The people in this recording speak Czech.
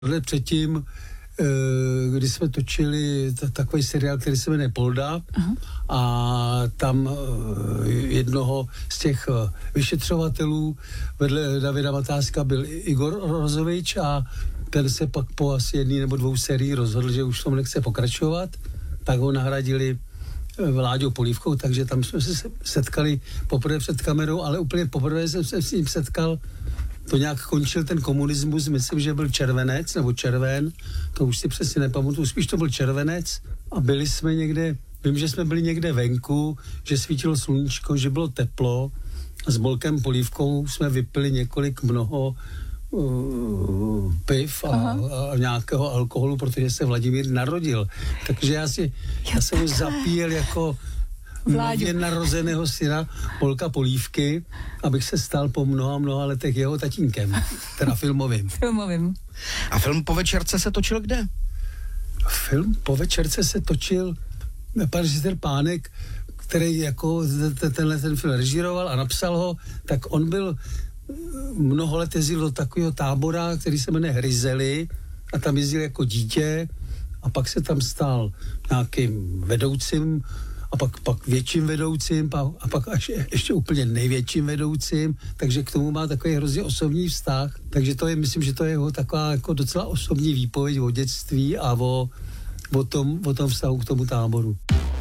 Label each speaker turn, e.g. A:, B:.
A: Předtím, kdy jsme točili takový seriál, který se jmenuje Polda, a tam jednoho z těch vyšetřovatelů vedle Davida Matáska byl Igor Rozovič a ten se pak po asi 1 nebo 2 sérií rozhodl, že už v tom nechce pokračovat, tak ho nahradili Vláďou Polívkou, takže tam jsme se setkali poprvé před kamerou, ale úplně poprvé jsem se s ním setkal. To nějak končil ten komunismus, myslím, že byl červenec nebo červen, to už si přesně nepamatuju, spíš to byl červenec a byli jsme někde, vím, že jsme byli někde venku, že svítilo sluníčko, že bylo teplo a s Bolkem Polívkou jsme vypili mnoho piv a nějakého alkoholu, protože se Vladimír narodil. Takže já jsem ho zapíjel jako nově narozeného syna Bolka Polívky, abych se stal po mnoha letech jeho tatínkem, teda filmovým.
B: A film Po večerce se točil kde?
A: Film Po večerce se točil pan režisér Pánek, který jako ten film režíroval a napsal ho, tak on byl mnoho let jezdil do takového tábora, který se jmenuje Hryzely a tam jezdil jako dítě a pak se tam stal nějakým vedoucím a pak větším vedoucím a pak až ještě úplně největším vedoucím, takže k tomu má takový hrozně osobní vztah, takže to je, myslím, že to je jeho taková jako docela osobní výpověď o dětství a o tom vztahu k tomu táboru.